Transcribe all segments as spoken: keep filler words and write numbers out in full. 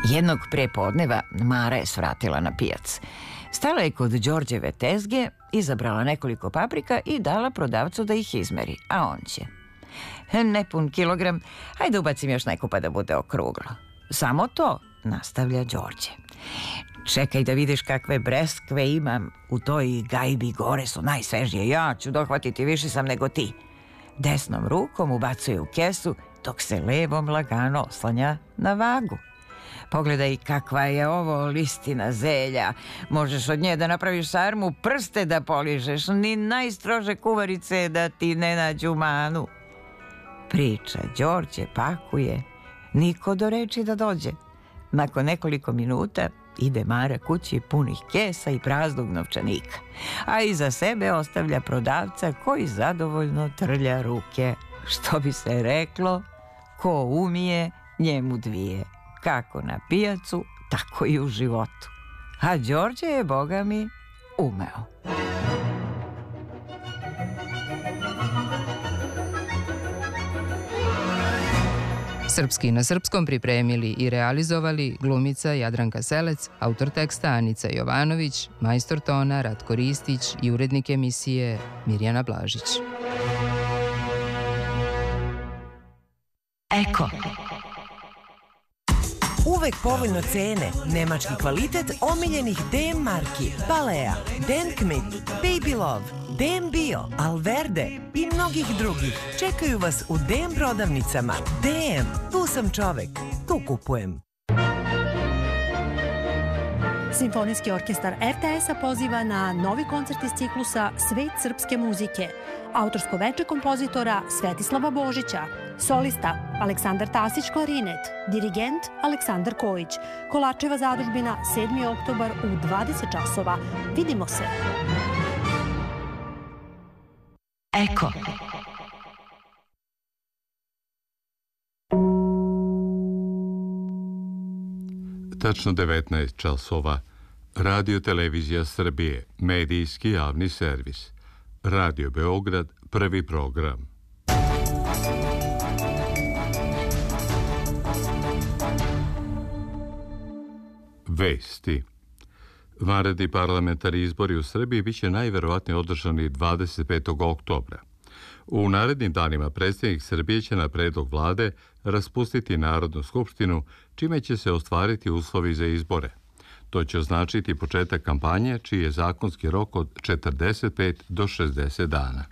Jednog prepodneva Mara je svratila na pijac. Stala je kod Đorđeve tezge, izabrala nekoliko paprika i dala prodavcu da ih izmeri, a on će. Nepun kilogram, hajde ubacim još neko pa da bude okruglo. Samo to, nastavlja Đorđe. Čekaj da vidiš kakve breskve imam, u toj gajbi gore su najsvežije, ja ću dohvatiti, više sam nego ti. Desnom rukom ubacuje u kesu, dok se levom lagano oslanja na vagu. Pogledaj kakva je ovo listina zelja. Možeš od nje da napraviš sarmu, prste da poližeš, ni najstrože kuvarice da ti ne nađu manu. Priča Đorđe, pakuje, niko do reči da dođe. Nakon nekoliko minuta ide Mara kući punih kesa i praznog novčanika, a iza sebe ostavlja prodavca koji zadovoljno trlja ruke. Što bi se reklo, ko umije, njemu dvije. Kako na pijacu, tako i u životu. A Đorđe je, boga mi, umeo. Srpski na srpskom pripremili i realizovali glumica Jadranka Selec, autor teksta Anica Jovanović, majstor tona Ratko Ristić i urednik emisije Mirjana Blažić. Eko. Uvek povoljno cene, nemački kvalitet omiljenih D M marki, Balea, Denkmit, Baby Love, D M Bio, Alverde i mnogih drugih. Čekaju vas u D M prodavnicama. D M, tu sam čovek, tu kupujem. Simfonijski orkestar R T S-a poziva na novi koncert iz ciklusa Svet srpske muzike. Autorsko veče kompozitora Svetislava Božića. Solista Aleksandar Tasić klarinet. Dirigent Aleksandar Kojić. Kolačeva zadužbina sedmi oktobar u dvadeset časova. Vidimo se. Eko. Tačno devetnaest časova. Radio Televizija Srbije, medijski javni servis. Radio Beograd, prvi program. Vesti. Vanredni parlamentarni izbori u Srbiji biće najverovatnije održani dvadeset petog oktobra. U narednim danima predsjednik Srbije će na predlog vlade raspustiti Narodnu skupštinu, čime će se ostvariti uslovi za izbore. To će označiti početak kampanje, čiji je zakonski rok od četrdeset pet do šezdeset dana.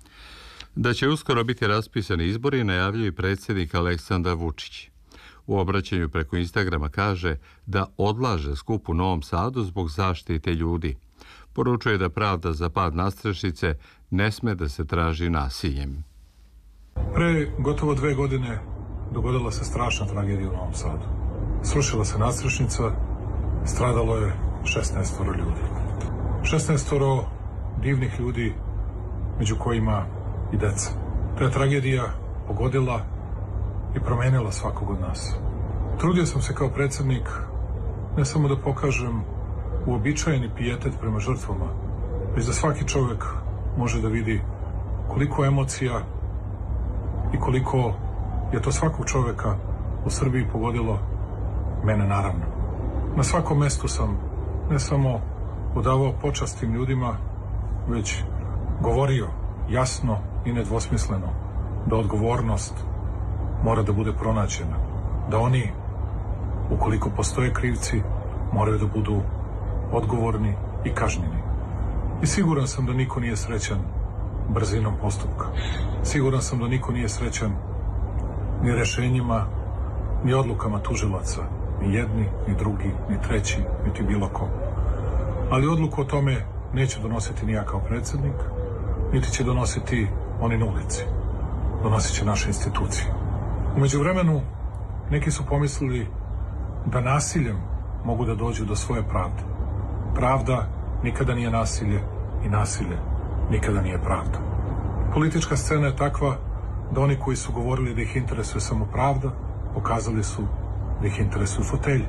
Da će uskoro biti raspisani izbori, najavljuje i predsjednik Aleksandar Vučić. U obraćanju preko Instagrama kaže da odlaže skup u Novom Sadu zbog zaštite ljudi. Poručuje da pravda za pad nadstrešnice ne sme da se traži nasiljem. Pre gotovo dve godine dogodila se strašna tragedija u Novom Sadu. Srušila se nadstrešnica, stradalo je šesnaestoro ljudi. šesnaestoro divnih ljudi, među kojima i deca. Ta je tragedija pogodila i promenila svakog od nas. Trudio sam se kao predsjednik ne samo da pokažem uobičajeni pijetet prema žrtvama, već da svaki čovjek može da vidi koliko emocija i koliko je to svakog čovjeka u Srbiji pogodilo, mene naravno. Na svakom mestu sam ne samo odavao počast tim ljudima, već govorio jasno i nedvosmisleno da odgovornost mora da bude pronađena, da oni, ukoliko postoje krivci, moraju da budu odgovorni i kažnjeni. I siguran sam da niko nije srećan brzinom postupka. Siguran sam da niko nije srećan ni rešenjima, ni odlukama tužilaca, ni jedni, ni drugi, ni treći, niti bilo ko. Ali odluku o tome neće donositi ni ja kao predsjednik, niti će donositi oni na ulici. Donosit će naše institucije. U međuvremenu, neki su pomislili da nasiljem mogu da dođu do svoje pravde. Pravda nikada nije nasilje i nasilje nikada nije pravda. Politička scena je takva da oni koji su govorili da ih interesuje samo pravda, pokazali su da ih interesuju fotelje.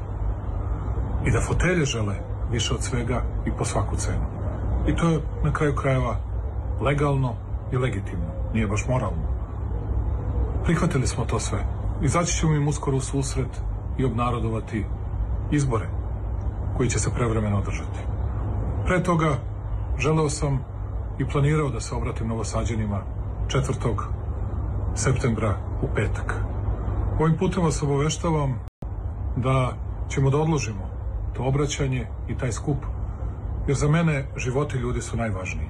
I da fotelje žele više od svega i po svaku cenu. I to je na kraju krajeva legalno i legitimno. Nije baš moralno. Prihvatili smo to sve. Izaći ćemo im uskoro u susret i obnarodovati izbore koji će se prevremeno održati. Pre toga želeo sam i planirao da se obratim Novosađanima četvrtog septembra u petak. Ovim putem vas obaveštavam da ćemo da odložimo to obraćanje i taj skup, jer za mene životi ljudi su najvažniji.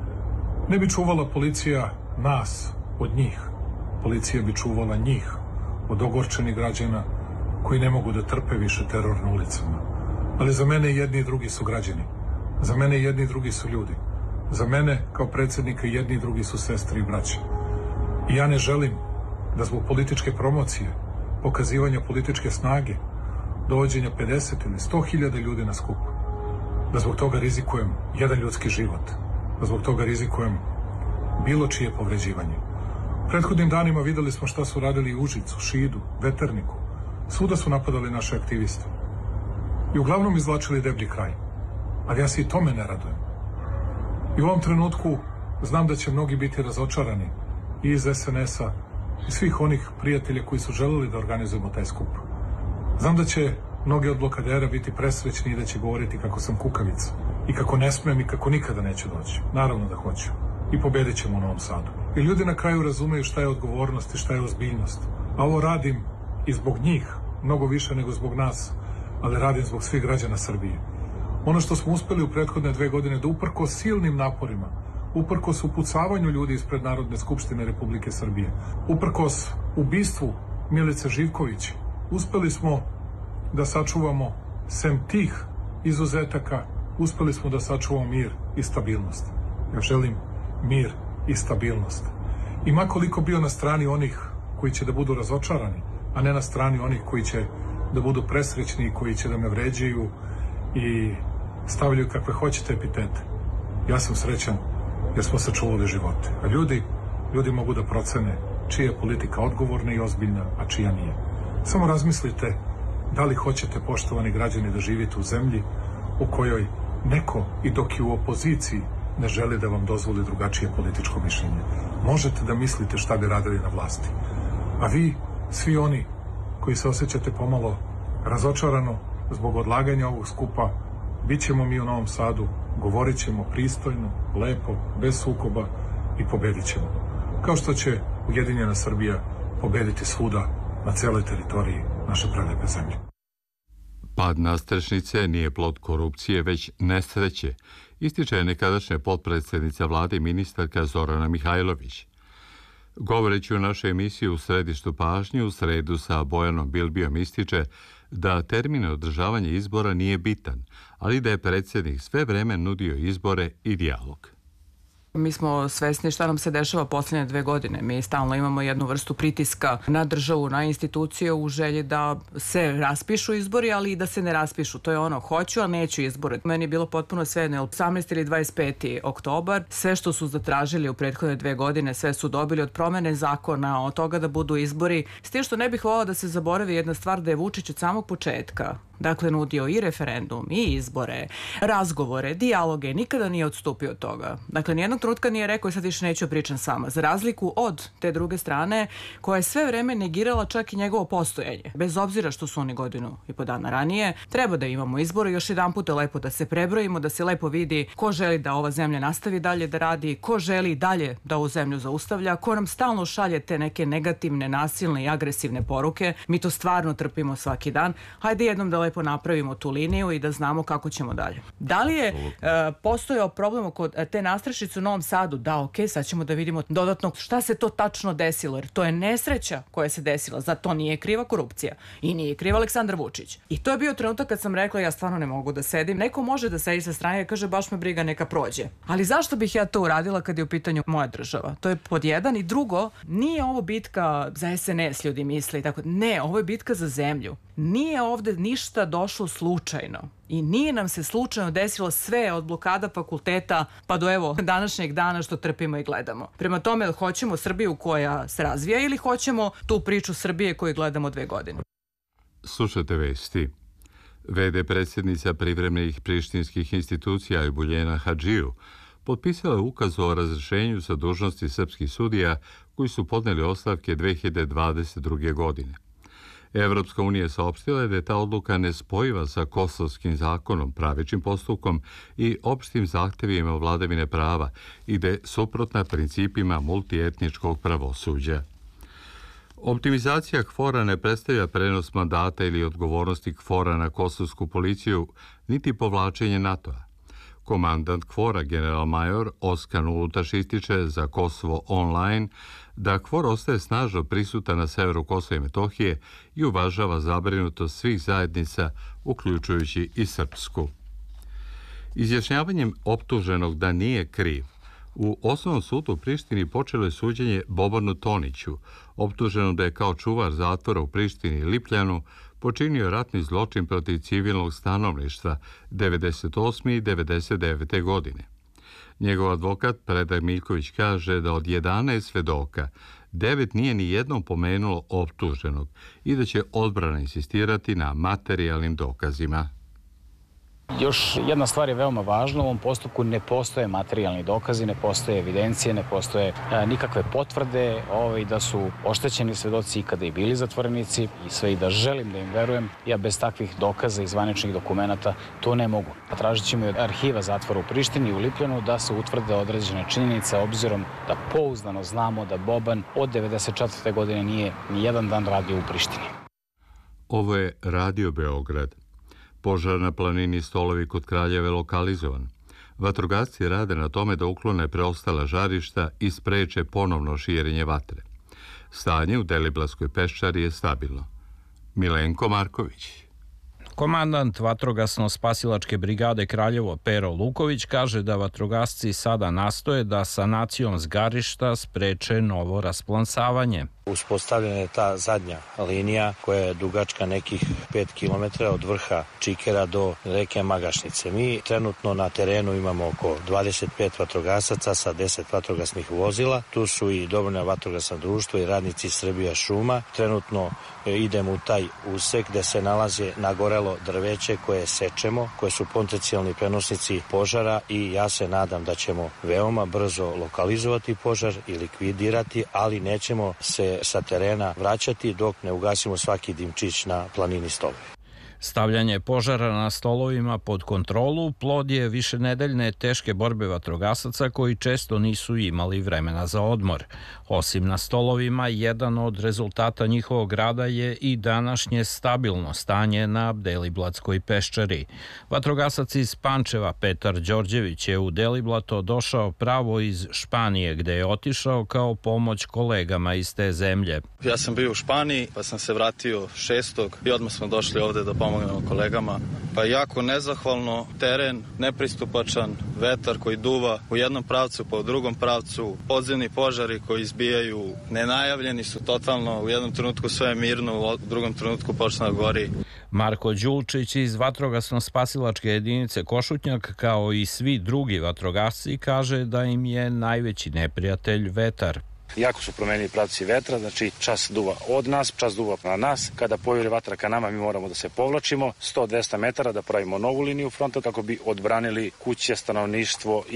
Ne bi čuvala policija nas od njih. Policija bi čuvala njih od ogorčenih građana koji ne mogu da trpe više teror na ulicama. Ali za mene jedni i drugi su građani. Za mene jedni i drugi su ljudi. Za mene, kao predsjednika, jedni i drugi su sestre i braće. I ja ne želim da zbog političke promocije, pokazivanja političke snage, dovođenja pedeset ili sto hiljada ljudi na skup, da zbog toga rizikujem jedan ljudski život, da zbog toga rizikujem bilo čije povređivanje. Prethodnim danima videli smo šta su radili u Užicu, Šidu, Veterniku. Svuda su napadali naše aktiviste. I uglavnom izvlačili deblji kraj. Ali ja se i tome ne radujem. I u ovom trenutku znam da će mnogi biti razočarani i iz es en es a i svih onih prijatelja koji su želeli da organizujemo taj skup. Znam da će mnogi od blokadera biti presrećni i da će govoriti kako sam kukavica i kako ne smem i kako nikada neću doći. Naravno da hoću. I pobedit ćemo u Novom Sadu. I ljudi na kraju razumeju šta je odgovornost i šta je ozbiljnost. A ovo radim i zbog njih, mnogo više nego zbog nas, ali radim zbog svih građana Srbije. Ono što smo uspeli u prethodne dve godine da uprkos silnim naporima, uprkos upucavanju ljudi ispred Narodne skupštine Republike Srbije, uprkos ubistvu Milice Živković, uspeli smo da sačuvamo, sem tih izuzetaka, uspeli smo da sačuvamo mir i stabilnost. Ja želim mir i stabilnost. I makoliko bio na strani onih koji će da budu razočarani, a ne na strani onih koji će da budu presrećni i koji će da me vređaju i stavljaju kakve hoćete epitete. Ja sam srećan jer smo sačuvali živote. A ljudi, ljudi mogu da procene čija je politika odgovorna i ozbiljna, a čija nije. Samo razmislite da li hoćete, poštovani građani, da živite u zemlji u kojoj neko, i dok je u opoziciji, ne želi da vam dozvoli drugačije političko mišljenje. Možete da mislite šta bi radili na vlasti. A vi, svi oni koji se osjećate pomalo razočarano zbog odlaganja ovog skupa, bit ćemo mi u Novom Sadu, govorit ćemo pristojno, lepo, bez sukoba i pobedit ćemo. Kao što će Ujedinjena Srbija pobediti svuda na celoj teritoriji naše prelepe zemlje. Pad nastrešnice nije plod korupcije, već nesreće, ističe nekadašnja potpredsjednica vlade i ministarka Zorana Mihajlović. Govoreći u našoj emisiji U središtu pažnje, u sredu sa Bojanom Bilbijom ističe da termin održavanja izbora nije bitan, ali da je predsjednik sve vreme nudio izbore i dijalog. Mi smo svesni šta nam se dešava posljednje dve godine. Mi stalno imamo jednu vrstu pritiska na državu, na institucije u želji da se raspišu izbori, ali i da se ne raspišu. To je ono, hoću, a neću izbore. Meni je bilo potpuno svejedno, osamnaesti ili dvadeset peti oktobar, sve što su zatražili u prethodne dve godine, sve su dobili od promene zakona, od toga da budu izbori. S tim što ne bih voljela da se zaboravi jedna stvar, da je Vučić od samog početka, dakle, nudio i referendum, i izbore, razgovore, dijaloge, nikada nije odstupio od toga. Dakle, nijednog trenutka nije rekao i sad više neću pričam sama. Za razliku od te druge strane, koja je sve vreme negirala čak i njegovo postojanje. Bez obzira što su oni godinu i po dana ranije, treba da imamo izbore, još jedan put je lepo da se prebrojimo, da se lepo vidi ko želi da ova zemlja nastavi dalje da radi, ko želi dalje da ovu zemlju zaustavlja, ko nam stalno šalje te neke negativne, nasilne i agresivne poruke. Mi to stvarno trpimo svaki dan. Hajde jednom da lepo napravimo tu liniju i da znamo kako ćemo dalje. Da li je uh, postojao problem kod te nastrešnice u Novom Sadu? Da, ok, sad ćemo da vidimo dodatno šta se to tačno desilo, jer to je nesreća koja se desila. Za to nije kriva korupcija i nije kriva Aleksandar Vučić. I to je bio trenutak kad sam rekla ja stvarno ne mogu da sedim. Neko može da sedi sa strane i kaže baš me briga, neka prođe. Ali zašto bih ja to uradila kad je u pitanju moja država? To je pod jedan. I drugo, nije ovo bitka za es en es, ljudi misle. Tako. Ne, ovo je bitka za zemlju. Nije ovde ništa došlo slučajno. I nije nam se slučajno desilo sve od blokada fakulteta pa do evo današnjeg dana što trpimo i gledamo. Prema tome, hoćemo Srbiju koja se razvija ili hoćemo tu priču Srbije koju gledamo dve godine? Slušate vesti. ve de predsjednica privremenih prištinskih institucija Buljena Hadžiju potpisala ukaz o razrješenju sa dužnosti srpskih sudija koji su podneli ostavke dve hiljade dvadeset druge. godine. Evropska unija saopštila je da je ta odluka nespojiva sa kosovskim zakonom, pravičnim postupkom i opštim zahtevima vladavine prava i da je suprotna principima multietničkog pravosuđa. Optimizacija KFOR-a ne predstavlja prenos mandata ili odgovornosti KFOR-a na kosovsku policiju, niti povlačenje NATO-a. Komandant KFOR-a, general-major Oskan Ulutaš, ističe za Kosovo online da KFOR ostaje snažno prisutan na severu Kosova i Metohije i uvažava zabrinutost svih zajednica, uključujući i srpsku. Izjašnjavanjem optuženog da nije kriv, u Osnovnom sudu u Prištini počelo je suđenje Bobanu Toniću, optuženom da je kao čuvar zatvora u Prištini i Lipljanu počinio ratni zločin protiv civilnog stanovništva devedeset osme i devedeset devete godine. Njegov advokat Predrag Miljković kaže da od jedanaest svedoka, devet nije ni jednom pomenulo optuženog i da će odbrana insistirati na materijalnim dokazima. Još jedna stvar je veoma važna, u ovom postupku ne postoje materijalni dokazi, ne postoje evidencije, ne postoje a, nikakve potvrde ovaj, da su oštećeni svedoci ikada i bili zatvorenici i sve i da želim da im verujem, ja bez takvih dokaza i zvaničnih dokumenata to ne mogu. Tražit ćemo od arhiva zatvora u Prištini i u Lipljanu da se utvrde određene činjenice obzirom da pouzdano znamo da Boban od devedeset četvrte godine nije ni jedan dan radio u Prištini. Ovo je Radio Beograd. Požar na planini Stolovi kod Kraljeva je lokalizovan. Vatrogasci rade na tome da uklone preostala žarišta i spreče ponovno širenje vatre. Stanje u Deliblatskoj peščari je stabilno. Milenko Marković. Komandant vatrogasno-spasilačke brigade Kraljevo Pero Luković kaže da vatrogasci sada nastoje da sanacijom zgarišta spreče novo rasplansavanje. Uspostavljena je ta zadnja linija koja je dugačka nekih pet kilometara od vrha Čikera do reke Magašnice. Mi trenutno na terenu imamo oko dvadeset pet vatrogasaca sa deset vatrogasnih vozila. Tu su i dobrovoljna vatrogasna društva i radnici Srbija šuma. Trenutno idemo u taj usek gde se nalaze nagorelo drveće koje sečemo, koje su potencijalni prenosnici požara i ja se nadam da ćemo veoma brzo lokalizovati požar i likvidirati, ali nećemo se sa terena vraćati dok ne ugasimo svaki dimčić na planini Stolovi. Stavljanje požara na Stolovima pod kontrolu plod je višenedeljne teške borbe vatrogasaca koji često nisu imali vremena za odmor. Osim na Stolovima, jedan od rezultata njihovog rada je i današnje stabilno stanje na Deliblatskoj peščari. Vatrogasac iz Pančeva Petar Đorđević je u Deliblato došao pravo iz Španije, gde je otišao kao pomoć kolegama iz te zemlje. Ja sam bio u Španiji, pa sam se vratio šestog i odmah smo došli ovde da pomognemo kolegama. Pa jako nezahvalno, teren nepristupačan, vetar koji duva u jednom pravcu pa u drugom pravcu, podzemni požari koji izbijaju, nenajavljeni su totalno, u jednom trenutku sve je mirno, u drugom trenutku počne da gori. Marko Đulčić iz vatrogasno-spasilačke jedinice Košutnjak, kao i svi drugi vatrogasci, kaže da im je najveći neprijatelj vetar. Jako su promenili pravci vetra, znači čas duva od nas, čas duva na nas. Kada pojure vatra ka nama, mi moramo da se povlačimo sto do dvesta metara, da pravimo novu liniju fronta kako bi odbranili kuće, stanovništvo i